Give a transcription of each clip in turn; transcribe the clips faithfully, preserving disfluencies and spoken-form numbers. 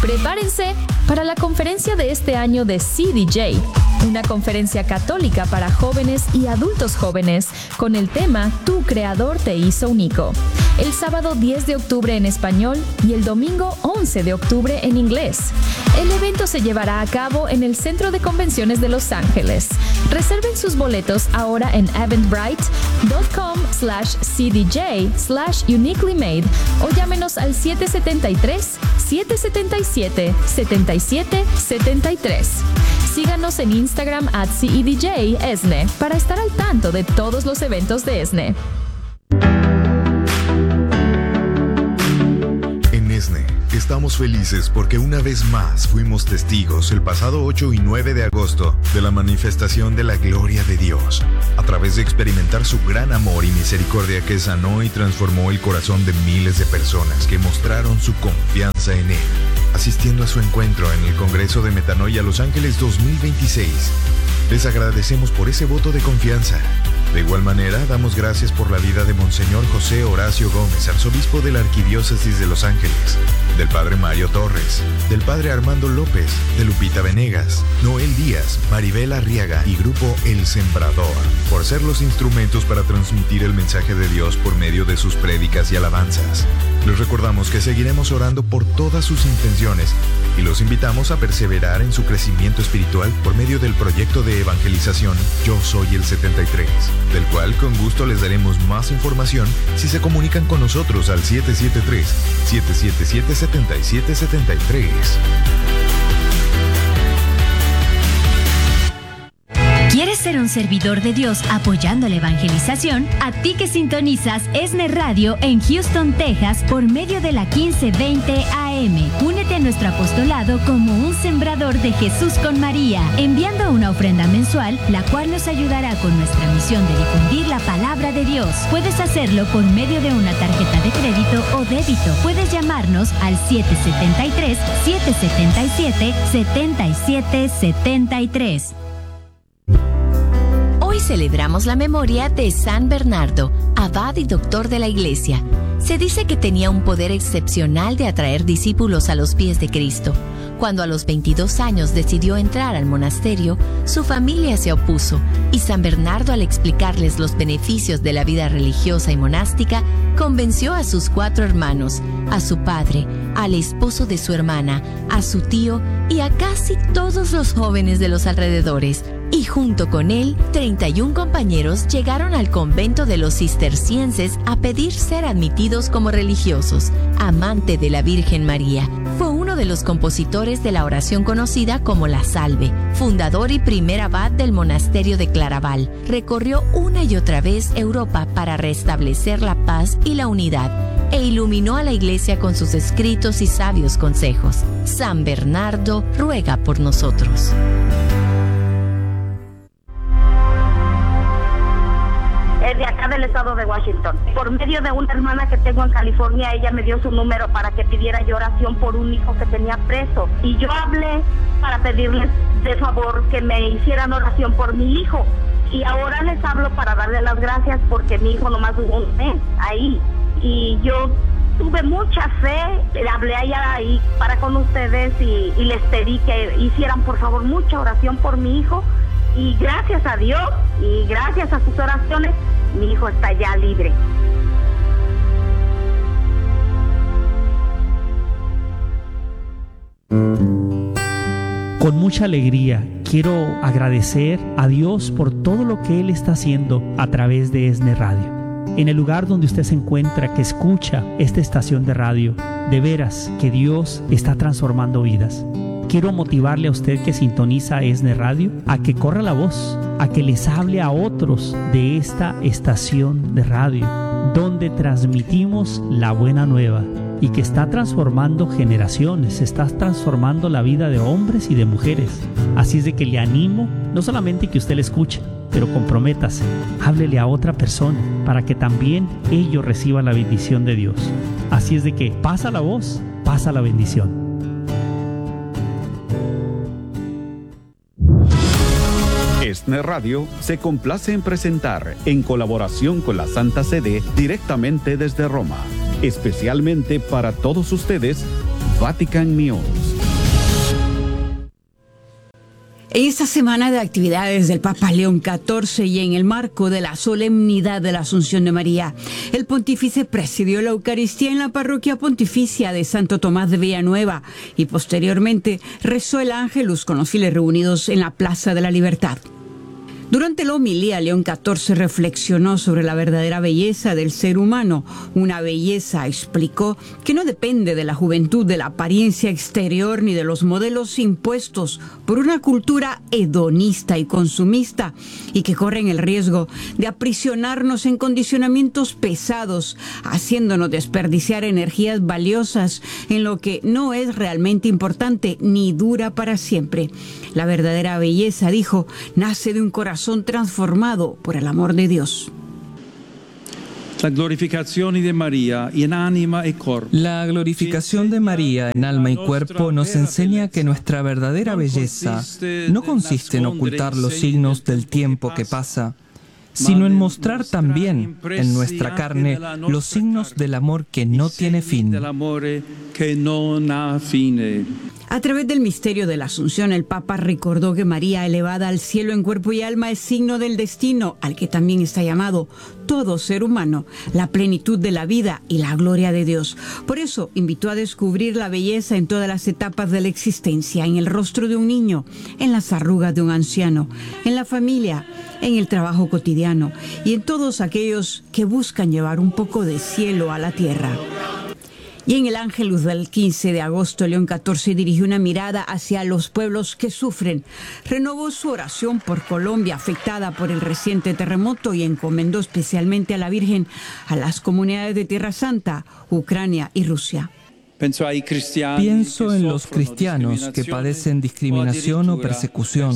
Prepárense para la conferencia de este año de C D J, una conferencia católica para jóvenes y adultos jóvenes con el tema Tu Creador te hizo único. El sábado diez de octubre en español y el domingo once de octubre en inglés. El evento se llevará a cabo en el Centro de Convenciones de Los Ángeles. Reserven sus boletos ahora en eventbrite.com slash cdj slash uniquely made o llámenos al siete siete tres, siete siete siete, siete siete siete tres. Síganos en Instagram at C E D J E S N E para estar al tanto de todos los eventos de E S N E. En E S N E estamos felices porque una vez más fuimos testigos el pasado ocho y nueve de agosto de la manifestación de la gloria de Dios, a través de experimentar su gran amor y misericordia que sanó y transformó el corazón de miles de personas que mostraron su confianza en Él. Asistiendo a su encuentro en el Congreso de Metanoia Los Ángeles dos mil veintiséis. Les agradecemos por ese voto de confianza. De igual manera, damos gracias por la vida de Monseñor José Horacio Gómez, arzobispo de la Arquidiócesis de Los Ángeles, del Padre Mario Torres, del Padre Armando López, de Lupita Venegas, Noel Díaz, Maribel Arriaga y Grupo El Sembrador, por ser los instrumentos para transmitir el mensaje de Dios por medio de sus prédicas y alabanzas. Les recordamos que seguiremos orando por todas sus intenciones y los invitamos a perseverar en su crecimiento espiritual por medio del proyecto de evangelización Yo Soy el setenta y tres, del cual con gusto les daremos más información si se comunican con nosotros al siete siete tres, siete siete siete, siete siete siete tres. ¿Quieres ser un servidor de Dios apoyando la evangelización? A ti que sintonizas E S N E Radio en Houston, Texas, por medio de la quince veinte A M. Únete a nuestro apostolado como un sembrador de Jesús con María, enviando una ofrenda mensual, la cual nos ayudará con nuestra misión de difundir la palabra de Dios. Puedes hacerlo por medio de una tarjeta de crédito o débito. Puedes llamarnos al siete siete tres, siete siete siete, siete siete siete tres. Hoy celebramos la memoria de San Bernardo, abad y doctor de la Iglesia. Se dice que tenía un poder excepcional de atraer discípulos a los pies de Cristo. Cuando a los veintidós años decidió entrar al monasterio, su familia se opuso y San Bernardo, al explicarles los beneficios de la vida religiosa y monástica, convenció a sus cuatro hermanos, a su padre, al esposo de su hermana, a su tío y a casi todos los jóvenes de los alrededores. Y junto con él, treinta y un compañeros llegaron al convento de los cistercienses a pedir ser admitidos como religiosos. Amante de la Virgen María, fue uno de los compositores de la oración conocida como la Salve. Fundador y primer abad del monasterio de Claraval, recorrió una y otra vez Europa para restablecer la paz y la unidad, e iluminó a la Iglesia con sus escritos y sabios consejos. San Bernardo ruega por nosotros. De acá del estado de Washington. Por medio de una hermana que tengo en California, ella me dio su número para que pidiera yo oración por un hijo que tenía preso. Y yo hablé para pedirles de favor que me hicieran oración por mi hijo. Y ahora les hablo para darle las gracias porque mi hijo nomás duró un mes ahí. Y yo tuve mucha fe, le hablé allá ahí para con ustedes y, y les pedí que hicieran por favor mucha oración por mi hijo. Y gracias a Dios y gracias a sus oraciones, mi hijo está ya libre. Con mucha alegría quiero agradecer a Dios por todo lo que Él está haciendo a través de E S N E Radio. En el lugar donde usted se encuentra, que escucha esta estación de radio, de veras que Dios está transformando vidas. Quiero motivarle a usted que sintoniza E S N E Radio a que corra la voz, a que les hable a otros de esta estación de radio, donde transmitimos la buena nueva y que está transformando generaciones, está transformando la vida de hombres y de mujeres. Así es de que le animo, no solamente que usted le escuche, pero comprométase, háblele a otra persona para que también ellos reciban la bendición de Dios. Así es de que pasa la voz, pasa la bendición. E S N E Radio se complace en presentar, en colaboración con la Santa Sede, directamente desde Roma, especialmente para todos ustedes, Vatican News. En esta semana de actividades del Papa León catorce y en el marco de la solemnidad de la Asunción de María, el pontífice presidió la Eucaristía en la parroquia pontificia de Santo Tomás de Villanueva y posteriormente rezó el Ángelus con los fieles reunidos en la Plaza de la Libertad. Durante la homilía, León catorce reflexionó sobre la verdadera belleza del ser humano. Una belleza, explicó, que no depende de la juventud, de la apariencia exterior ni de los modelos impuestos por una cultura hedonista y consumista y que corren el riesgo de aprisionarnos en condicionamientos pesados, haciéndonos desperdiciar energías valiosas en lo que no es realmente importante ni dura para siempre. La verdadera belleza, dijo, nace de un corazón transformado por el amor de Dios. La glorificación de María en alma y cuerpo. La glorificación de María en alma y cuerpo nos enseña que nuestra verdadera belleza no consiste en ocultar los signos del tiempo que pasa, sino en mostrar también en nuestra carne los signos del amor que no tiene fin. A través del misterio de la Asunción, el Papa recordó que María, elevada al cielo en cuerpo y alma, es signo del destino al que también está llamado todo ser humano, la plenitud de la vida y la gloria de Dios. Por eso invitó a descubrir la belleza en todas las etapas de la existencia, en el rostro de un niño, en las arrugas de un anciano, en la familia, en el trabajo cotidiano y en todos aquellos que buscan llevar un poco de cielo a la tierra. Y en el Ángelus del quince de agosto, León catorce dirigió una mirada hacia los pueblos que sufren. Renovó su oración por Colombia, afectada por el reciente terremoto, y encomendó especialmente a la Virgen a las comunidades de Tierra Santa, Ucrania y Rusia. Pienso en los cristianos que padecen discriminación o persecución.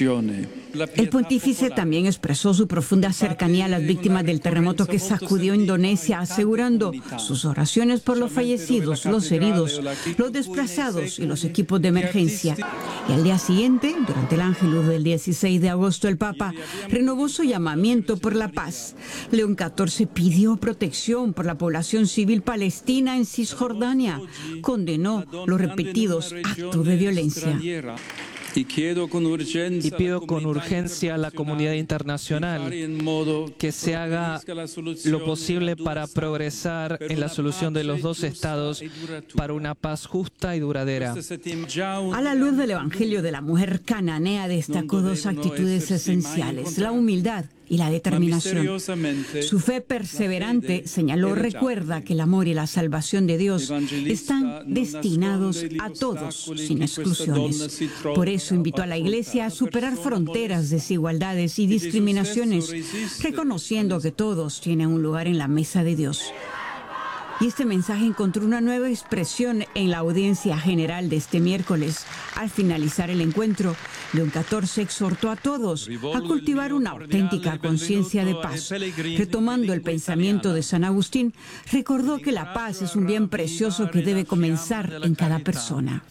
El pontífice también expresó su profunda cercanía a las víctimas del terremoto que sacudió Indonesia, asegurando sus oraciones por los fallecidos, los heridos, los desplazados y los equipos de emergencia. Y al día siguiente, durante el Ángelus del dieciséis de agosto, el Papa renovó su llamamiento por la paz. León catorce pidió protección por la población civil palestina en Cisjordania. Condenó los repetidos actos de violencia. Y pido con urgencia a la comunidad internacional que se haga lo posible para progresar en la solución de los dos estados para una paz justa y duradera. A la luz del Evangelio de la mujer cananea, destacó dos actitudes esenciales: la humildad y la determinación. Su fe perseverante, señaló, recuerda que el amor y la salvación de Dios están destinados a todos, sin exclusiones. Por eso invitó a la Iglesia a superar fronteras, desigualdades y discriminaciones, reconociendo que todos tienen un lugar en la mesa de Dios. Y este mensaje encontró una nueva expresión en la audiencia general de este miércoles. Al finalizar el encuentro, León catorce exhortó a todos a cultivar una auténtica conciencia de paz. Retomando el pensamiento de San Agustín, recordó que la paz es un bien precioso que debe comenzar en cada persona.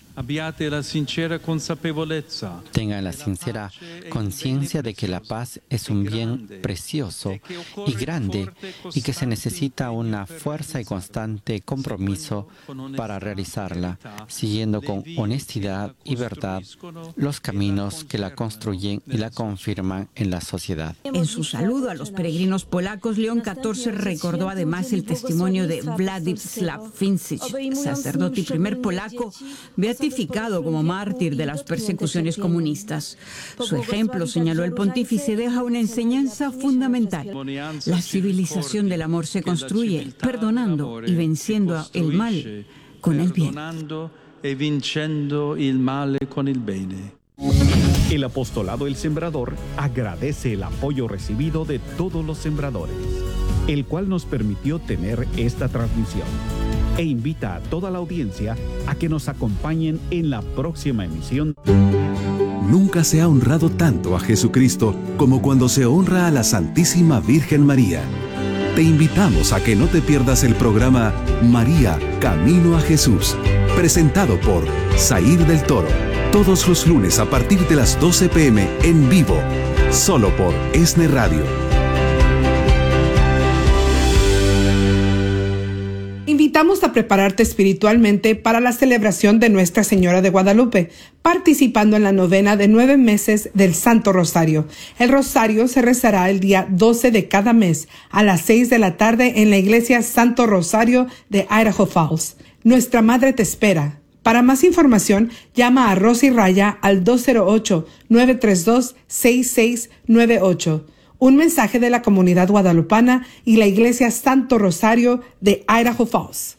Tengan la sincera conciencia de que la paz es un bien precioso y grande y que se necesita una fuerza y constante compromiso para realizarla, siguiendo con honestidad y verdad los caminos que la construyen y la confirman en la sociedad. En su saludo a los peregrinos polacos, León catorce recordó además el testimonio de Władysław Vincich, sacerdote y primer polaco beatificado como mártir de las persecuciones comunistas. Su ejemplo, señaló el pontífice, deja una enseñanza fundamental. La civilización del amor se construye perdonando y venciendo el mal con el bien. El apostolado El Sembrador agradece el apoyo recibido de todos los sembradores, el cual nos permitió tener esta transmisión, e invita a toda la audiencia a que nos acompañen en la próxima emisión. Nunca se ha honrado tanto a Jesucristo como cuando se honra a la Santísima Virgen María. Te invitamos a que no te pierdas el programa María, Camino a Jesús, presentado por Zair del Toro, todos los lunes a partir de las doce pe eme en vivo, solo por ESNE Radio. Invita invitamos a prepararte espiritualmente para la celebración de Nuestra Señora de Guadalupe, participando en la novena de nueve meses del Santo Rosario. El rosario se rezará el día doce de cada mes a las seis de la tarde en la iglesia Santo Rosario de Idaho Falls. Nuestra Madre te espera. Para más información, llama a Rosy Raya al dos cero ocho, nueve tres dos, seis seis nueve ocho. Un mensaje de la comunidad guadalupana y la iglesia Santo Rosario de Idaho Falls.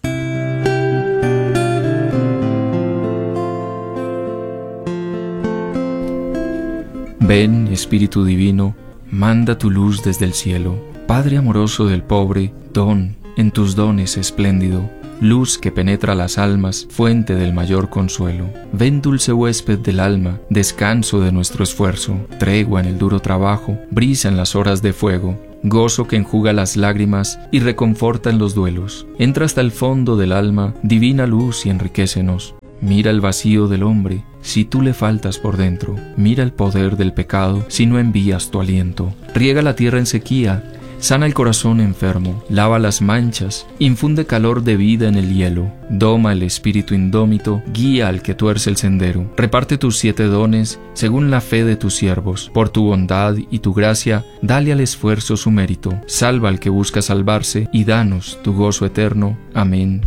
Ven, Espíritu Divino, manda tu luz desde el cielo. Padre amoroso del pobre, don en tus dones espléndido. Luz que penetra las almas, fuente del mayor consuelo. Ven, dulce huésped del alma, descanso de nuestro esfuerzo, tregua en el duro trabajo, brisa en las horas de fuego, gozo que enjuga las lágrimas y reconforta en los duelos. Entra hasta el fondo del alma, divina luz, y enriquécenos. Mira el vacío del hombre, si tú le faltas por dentro. Mira el poder del pecado, si no envías tu aliento. Riega la tierra en sequía, sana el corazón enfermo, lava las manchas, infunde calor de vida en el hielo, doma el espíritu indómito, guía al que tuerce el sendero. Reparte tus siete dones según la fe de tus siervos. Por tu bondad y tu gracia, dale al esfuerzo su mérito. Salva al que busca salvarse y danos tu gozo eterno. Amén.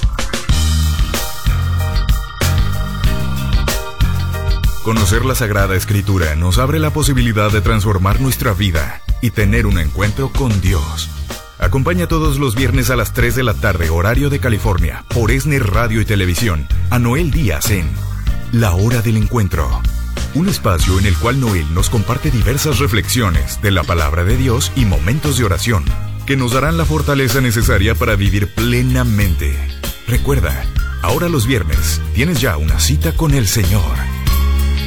Conocer la Sagrada Escritura nos abre la posibilidad de transformar nuestra vida y tener un encuentro con Dios. Acompaña todos los viernes a las tres de la tarde, horario de California, por ESNE Radio y Televisión, a Noel Díaz en La Hora del Encuentro. Un espacio en el cual Noel nos comparte diversas reflexiones de la palabra de Dios y momentos de oración que nos darán la fortaleza necesaria para vivir plenamente. Recuerda, ahora los viernes tienes ya una cita con el Señor.